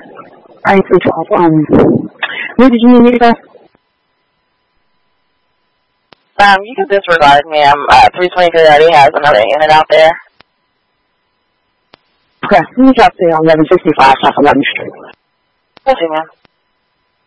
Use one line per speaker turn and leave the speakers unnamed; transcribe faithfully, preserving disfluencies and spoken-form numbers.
I three twelve. Um, where did you need me to go?
Um, you can disregard me. I'm, uh, three twenty-three already has another unit out there.
Okay, let me drop to eleven sixty-five South eleventh Street.
Okay, ma'am.